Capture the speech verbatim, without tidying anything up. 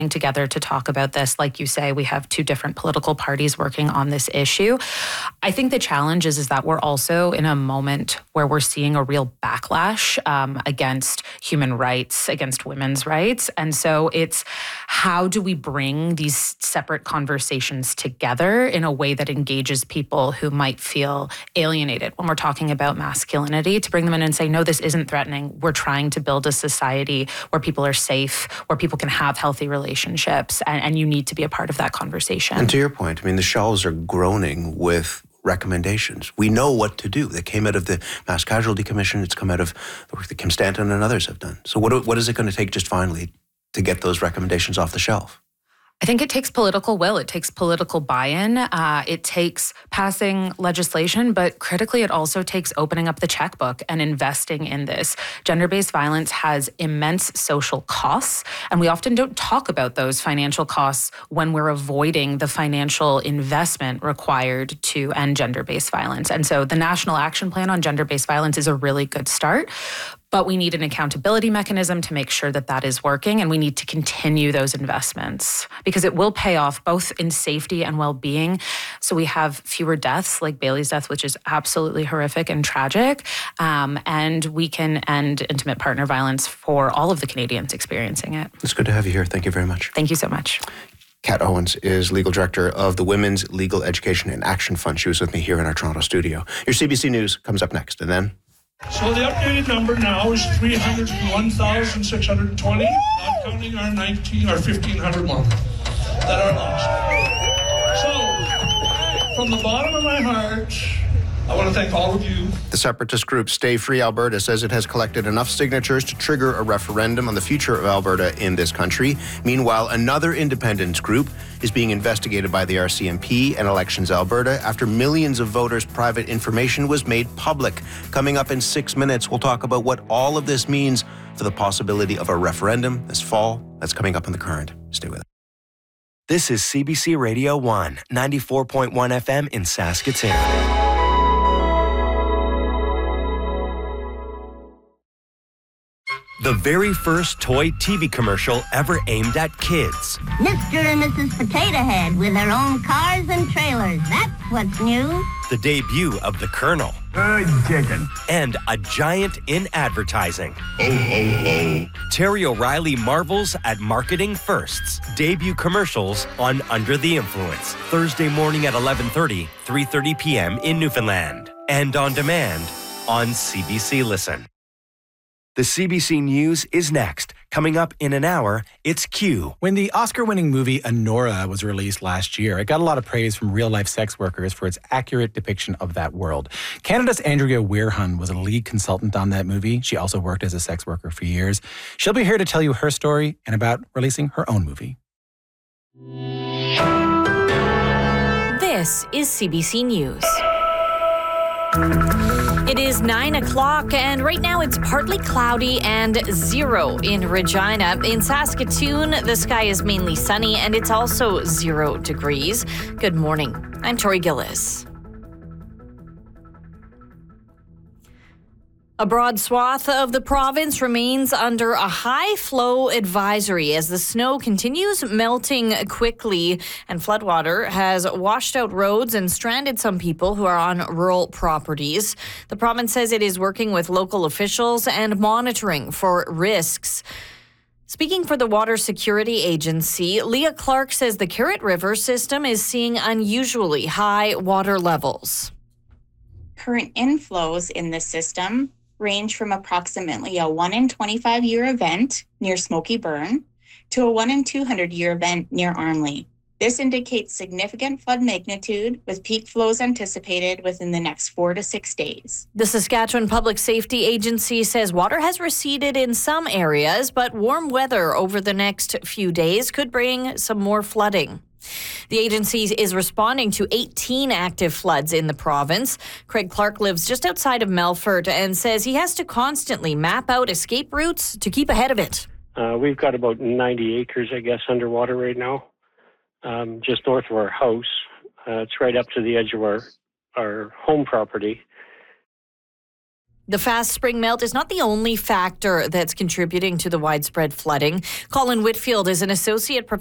together to talk about this. Like you say, we have two different political parties working on this issue. I think the challenge is, is that we're also in a moment where we're seeing a real backlash um, against human rights, against women's rights. And so it's how do we bring these separate conversations together in a way that engages people who might feel alienated when we're talking about masculinity, to bring them in and say, no, this isn't threatening. We're trying to build a society where people are safe, where people can have healthy relationships. relationships, and, and you need to be a part of that conversation. And to your point, I mean, the shelves are groaning with recommendations. We know what to do. That came out of the Mass Casualty Commission. It's come out of the work that Kim Stanton and others have done. So what, what is it going to take just finally to get those recommendations off the shelf? I think it takes political will. It takes political buy-in. Uh, it takes passing legislation, but critically, it also takes opening up the checkbook and investing in this. Gender-based violence has immense social costs, and we often don't talk about those financial costs when we're avoiding the financial investment required to end gender-based violence. And so the National Action Plan on Gender-Based Violence is a really good start. But we need an accountability mechanism to make sure that that is working, and we need to continue those investments because it will pay off both in safety and well-being. So we have fewer deaths like Bailey's death, which is absolutely horrific and tragic, um, and we can end intimate partner violence for all of the Canadians experiencing it. It's good to have you here. Thank you very much. Thank you so much. Kat Owens is Legal Director of the Women's Legal Education and Action Fund. She was with me here in our Toronto studio. Your C B C News comes up next, and then... So the updated number now is three hundred one thousand six hundred twenty, not counting our nineteen or fifteen hundred more that are lost. So, from the bottom of my heart, I want to thank all of you. The separatist group Stay Free Alberta says it has collected enough signatures to trigger a referendum on the future of Alberta in this country. Meanwhile, another independence group is being investigated by the R C M P and Elections Alberta after millions of voters' private information was made public. Coming up in six minutes, we'll talk about what all of this means for the possibility of a referendum this fall. That's coming up on The Current. Stay with us. This is C B C Radio one, ninety-four point one F M in Saskatoon. The very first toy T V commercial ever aimed at kids. Mister and Missus Potato Head with their own cars and trailers. That's what's new. The debut of The Colonel. Good chicken. And a giant in advertising. Ho, ho, ho. Terry O'Reilly marvels at marketing firsts. Debut commercials on Under the Influence. Thursday morning at eleven thirty, three thirty p.m. in Newfoundland. And on demand on C B C Listen. The C B C News is next. Coming up in an hour, it's Q. When the Oscar-winning movie Anora was released last year, it got a lot of praise from real-life sex workers for its accurate depiction of that world. Canada's Andrea Weirhun was a lead consultant on that movie. She also worked as a sex worker for years. She'll be here to tell you her story and about releasing her own movie. This is C B C News. It is nine o'clock, and right now it's partly cloudy and zero in Regina. In Saskatoon, the sky is mainly sunny, and it's also zero degrees. Good morning. I'm Tori Gillis. A broad swath of the province remains under a high flow advisory as the snow continues melting quickly, and floodwater has washed out roads and stranded some people who are on rural properties. The province says it is working with local officials and monitoring for risks. Speaking for the Water Security Agency, Leah Clark says the Carrot River system is seeing unusually high water levels. Current inflows in the system range from approximately a one in twenty-five year event near Smoky Burn to a one in two hundred year event near Armley. This indicates significant flood magnitude with peak flows anticipated within the next four to six days. The Saskatchewan Public Safety Agency says water has receded in some areas, but warm weather over the next few days could bring some more flooding. The agency is responding to eighteen active floods in the province. Craig Clark lives just outside of Melfort and says he has to constantly map out escape routes to keep ahead of it. Uh, we've got about ninety acres, I guess, underwater right now, um, just north of our house. Uh, it's right up to the edge of our, our home property. The fast spring melt is not the only factor that's contributing to the widespread flooding. Colin Whitfield is an associate professor